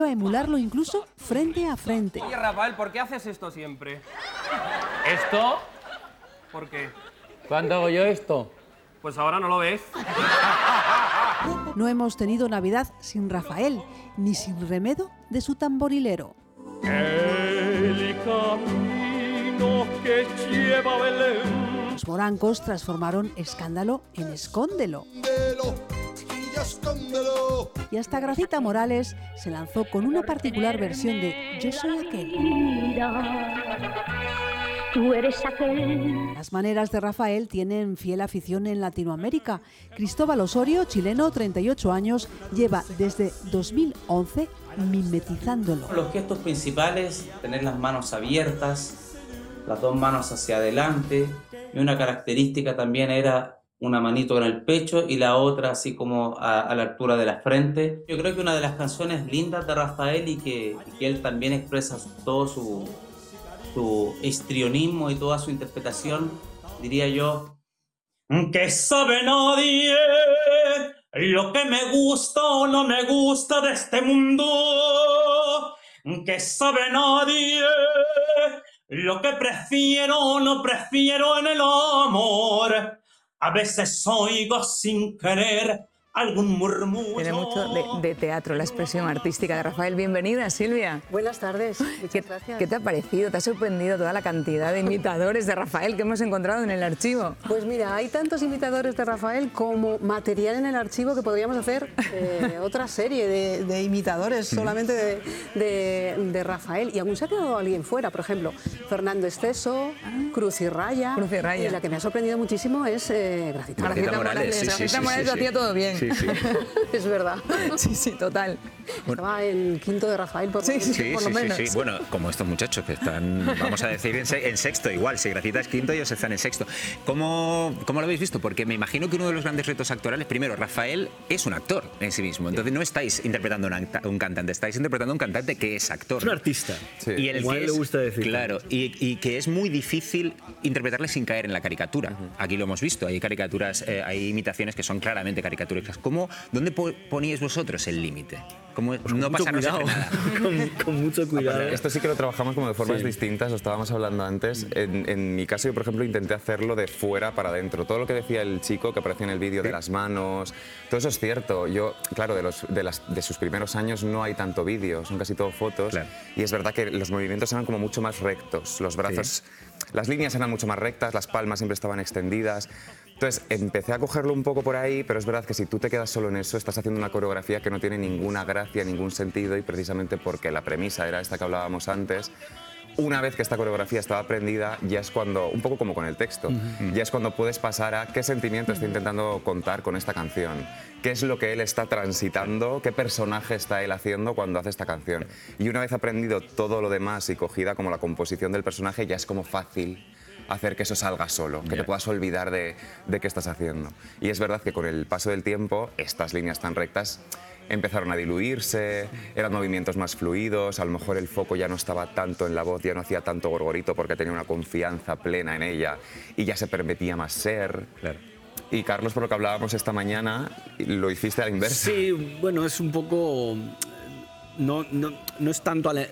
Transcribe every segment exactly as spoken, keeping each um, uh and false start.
a emularlo incluso frente a frente. Oye, Rafael, ¿por qué haces esto siempre? ¿Esto? ¿Por qué? ¿Cuándo hago yo esto? Pues ahora no lo ves. No hemos tenido Navidad sin Rafael, ni sin remedo de su tamborilero. El camino que lleva a Belén. Los morancos transformaron escándalo en escóndelo. Y hasta Gracita Morales se lanzó con una particular versión de Yo soy aquel. Tú eres aquel. Las maneras de Rafael tienen fiel afición en Latinoamérica. Cristóbal Osorio, chileno, treinta y ocho años, lleva desde dos mil once mimetizándolo. Los gestos principales, tener las manos abiertas, las dos manos hacia adelante, y una característica también era una manito en el pecho y la otra así como a, a la altura de la frente. Yo creo que una de las canciones lindas de Rafael y que, y que él también expresa todo su, su histrionismo y toda su interpretación, diría yo, que sabe nadie lo que me gusta o no me gusta de este mundo, que sabe nadie lo que prefiero o no prefiero en el amor. A veces oigo sin querer algún murmullo. Tiene mucho de, de teatro la expresión artística de Rafael. Bienvenida, Silvia. Buenas tardes. Muchas ¿Qué, gracias. ¿Qué te ha parecido? ¿Te ha sorprendido toda la cantidad de imitadores de Rafael que hemos encontrado en el archivo? Pues mira, hay tantos imitadores de Rafael como material en el archivo que podríamos hacer eh, otra serie de, de imitadores solamente de, de, de Rafael. Y aún se ha quedado alguien fuera, por ejemplo, Fernando Esteso, ah. Cruz y Raya. Cruz y Raya. Y la que me ha sorprendido muchísimo es eh, Gracita, Gracita Morales. Morales. Sí, Gracita sí, Morales sí, lo sí. hacía todo bien. Sí, sí. Es verdad. Sí, sí, total. Estaba en quinto de Rafael, por, sí, sí, sí, por lo sí, menos. Sí, sí. Bueno, como estos muchachos que están, vamos a decir, en, se en sexto igual. Si Gracita es quinto, ellos están en sexto. ¿Cómo, ¿Cómo lo habéis visto? Porque me imagino que uno de los grandes retos actorales, primero, Rafael es un actor en sí mismo. Entonces no estáis interpretando a un cantante, estáis interpretando a un cantante que es actor. Es un artista. Sí. Y el Igual que le es, gusta decir. Claro, y, y que es muy difícil interpretarle sin caer en la caricatura. Uh-huh. Aquí lo hemos visto, hay caricaturas, eh, hay imitaciones que son claramente caricaturescas. ¿Cómo, ¿Dónde poníais vosotros el límite? ¿Cómo pues no pasarnos de frenada? con, con mucho cuidado. Esto sí que lo trabajamos como de formas sí. distintas, lo estábamos hablando antes. En, en mi caso, yo, por ejemplo, intenté hacerlo de fuera para adentro. Todo lo que decía el chico que aparecía en el vídeo, ¿sí?, de las manos, todo eso es cierto. Yo, claro, de, los, de, las, de sus primeros años no hay tanto vídeo, son casi todo fotos. Claro. Y es verdad que los movimientos eran como mucho más rectos, los brazos, sí. las líneas eran mucho más rectas, las palmas siempre estaban extendidas. Entonces empecé a cogerlo un poco por ahí, pero es verdad que si tú te quedas solo en eso, estás haciendo una coreografía que no tiene ninguna gracia, ningún sentido, y precisamente porque la premisa era esta que hablábamos antes, una vez que esta coreografía estaba aprendida, ya es cuando, un poco como con el texto, uh-huh. ya es cuando puedes pasar a qué sentimiento está intentando contar con esta canción, qué es lo que él está transitando, qué personaje está él haciendo cuando hace esta canción. Y una vez aprendido todo lo demás y cogida como la composición del personaje, ya es como fácil hacer que eso salga solo, que yeah. te puedas olvidar de, de qué estás haciendo. Y es verdad que con el paso del tiempo, estas líneas tan rectas empezaron a diluirse, eran movimientos más fluidos, a lo mejor el foco ya no estaba tanto en la voz, ya no hacía tanto gorgorito porque tenía una confianza plena en ella y ya se permitía más ser. Claro. Y Carlos, por lo que hablábamos esta mañana, lo hiciste a la inversa. Sí, bueno, es un poco... No, no, no es tanto... A la...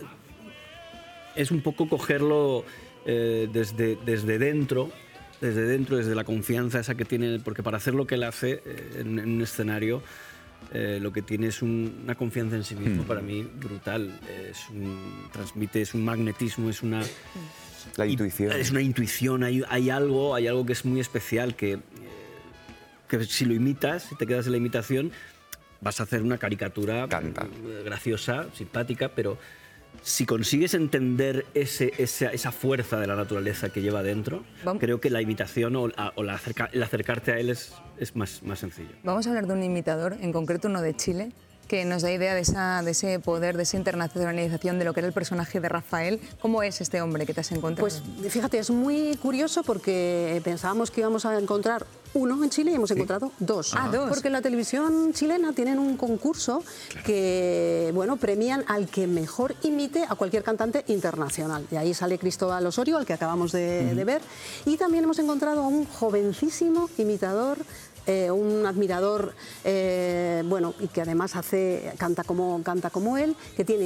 Es un poco cogerlo... Eh, desde, desde dentro, desde dentro, desde la confianza esa que tiene, porque para hacer lo que él hace eh, en, en un escenario, eh, lo que tiene es un, una confianza en sí mismo, mm. para mí, brutal. Es un, transmite, es un magnetismo, es una... La intuición. Es una intuición, hay, hay, algo, hay algo que es muy especial, que, eh, que si lo imitas, si te quedas en la imitación, vas a hacer una caricatura Canta. graciosa, simpática, pero... Si consigues entender ese, esa, esa fuerza de la naturaleza que lleva dentro, Vamos. creo que la imitación o, a, o la acerca, el acercarte a él es, es más, más sencillo. Vamos a hablar de un imitador, en concreto uno de Chile, que nos da idea de, esa, de ese poder, de esa internacionalización de lo que era el personaje de Rafael. ¿Cómo es este hombre que te has encontrado? Pues fíjate, es muy curioso porque pensábamos que íbamos a encontrar uno en Chile y hemos ¿Sí? encontrado dos. Ah, dos. Porque en la televisión chilena tienen un concurso claro. que, bueno, premian al que mejor imite a cualquier cantante internacional. Y ahí sale Cristóbal Osorio, al que acabamos de, uh-huh. de ver. Y también hemos encontrado a un jovencísimo imitador, Eh, un admirador, eh, bueno, y que además hace, canta como, canta como él, que tiene